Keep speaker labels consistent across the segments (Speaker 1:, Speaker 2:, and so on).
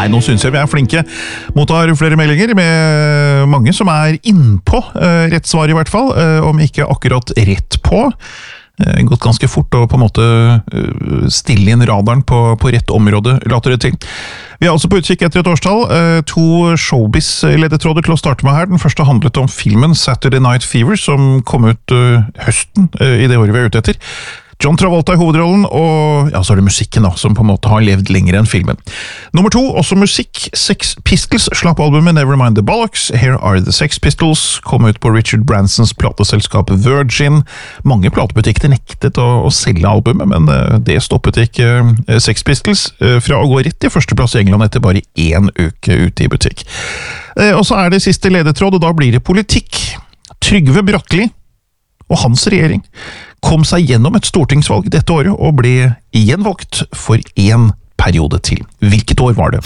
Speaker 1: Nei, nå synes jeg vi flinke. Mottar flere meldinger med mange som innpå rett svar i hvert fall, om ikke akkurat rett på. Gått ganske fort og på en måte stille inn radaren på rett område, later det til. Vi også på utkikk etter et årstall. 2 showbiz-ledetråder til å starte med her. Den første handlet om filmen Saturday Night Fever, som kom ut høsten i det året vi ute etter. John Travolta i hovedrollen, og ja, så det musikken da, som på en måte har levd lenger enn filmen. Nummer 2, også musikk. Sex Pistols slapp albumet Nevermind the Bollocks. Here Are the Sex Pistols kom ut på Richard Bransons plateselskap Virgin. Mange platebutikker nektet å selge albumet, men det stoppet ikke Sex Pistols fra å gå rett i førsteplass i England etter bare 1 uke ute i butikk. Og så det siste ledetråd, og da blir det politikk. Trygve Bratteli og hans regjering kom seg gjennom et stortingsvalg dette året og ble gjenvalgt for 1 periode til. Hvilket år var det?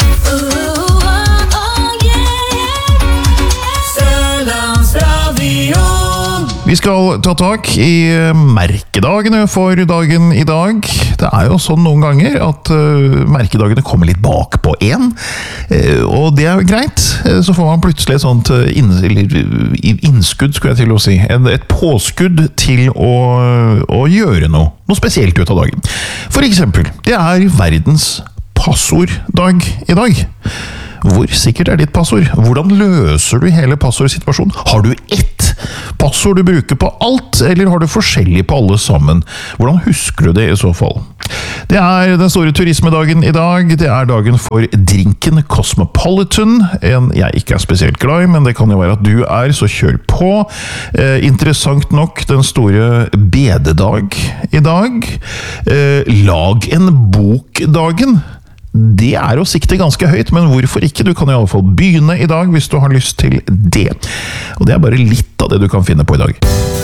Speaker 1: Vi skal ta tak i merkedagene for dagen i dag. Det jo sånn noen ganger at merkedagene kommer litt bak på en, og det greit. Så får man plutselig et sånt innskudd, skulle jeg til å si. Et påskudd til å gjøre noe spesielt ut av dagen. For eksempel, det verdens passorddag i dag. Hvor sikkert ditt passord? Hvordan løser du hele passordsituasjonen? Har du ett passord du bruker på alt, eller har du forskjellig på alle sammen? Hvordan husker du det i så fall? Det den store turismedagen i dag. Det dagen for drinken Cosmopolitan. En jeg ikke spesielt glad i, men det kan jo være at du så kjør på. Interessant nok, den store bededag i dag. Lag en bok-dagen. Det å sikte ganske høyt, men hvorfor ikke? Du kan i alle fall begynne i dag hvis du har lyst til det. Og det bare litt av det du kan finne på i dag.